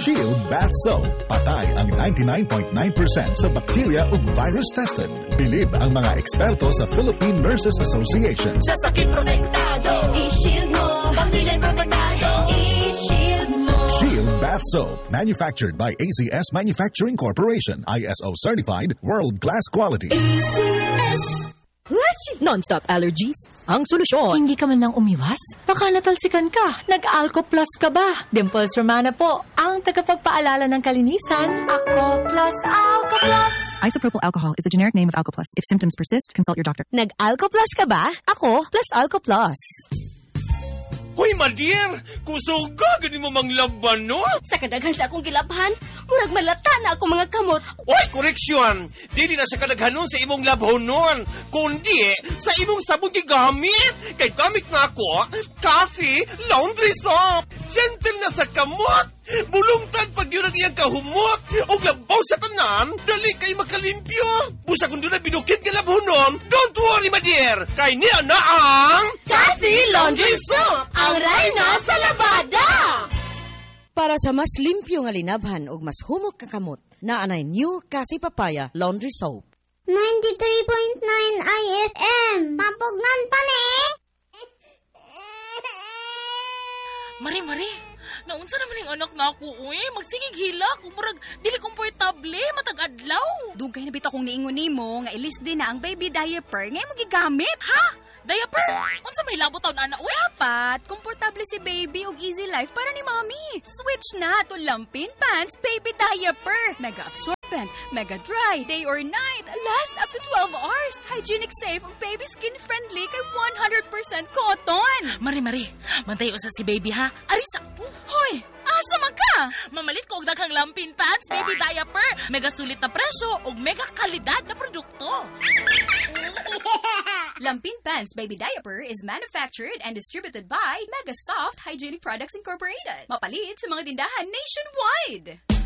Shield Bath Soap. Patay ang 99.9% sa bacteria ug virus tested. Bilib ang mga eksperto sa Philippine Nurses Association. Sa sakit protektado, i-shield mo. Pamilya protektado, i-shield mo. Shield Bath Soap. Manufactured by ACS Manufacturing Corporation. ISO certified, world-class quality. ACS. Non-stop allergies? Ang solusyon. Hindi ka man lang umiwas? Baka natalsikan ka. Nag-Alco Plus ka ba? Dimples Romana po, ang tagapagpaalala ng kalinisan. Ako Plus, Alco Plus. Isopropyl alcohol is the generic name of Alco Plus. If symptoms persist, consult your doctor. Nag-Alco Plus ka ba? Ako plus Alco Plus. Hoy, Madier! Kusog ka! Gani mo mang laban, no? Sa kadaghan sa akong gilabhan, murag malata na ako mga kamot. Oy, koreksyon! Dili na sa kadaghanon sa imong labhonon, kundi sa imong sabong gigamit. Kay gamit na ako, coffee, laundry soap. Gentle na sa kamot. Bulungtan pag yun ang iyang kahumot. O labaw sa tanan, dali kay makalimpyo. Busa kung doon na binukid ka labhonon, don't worry, Madier. Kay niya na ang Coffee Laundry Soap, ang reyna sa labada. Para sa mas limpyo nga linabhan ug mas humok ka kamot, naanay new Kasi Papaya Laundry Soap. 93.9 IFM. Pampugnan pa ni. Mari. Naunsa naman yung anak na ako, uy. Magsigig hilak. Murag, dili komportable. Matag-adlaw. Dugay na bitaw kong niingon nimo nga ilis din na ang baby diaper ngay mo gigamit. Ha? Diaper? Unsa may labot taon ana, uy? Dapat, komportable si baby ug easy life para ni mommy. Switch na to Lampin Pants Baby Diaper. Mega absorbent, mega dry, day or night, last up to 12 hours. Hygienic safe, baby skin friendly kay 100% cotton. Mari. Mantay usa si baby, ha? Arisa po. Hoy, asa man ka? Mamalit ko og daghang Lampin Pants Baby Diaper. Mega sulit na presyo ug mega kalidad na produkto. Lampin Pants Baby Diaper is manufactured and distributed by Mega Soft Hygienic Products Incorporated. Mapalit sa mga tindahan nationwide.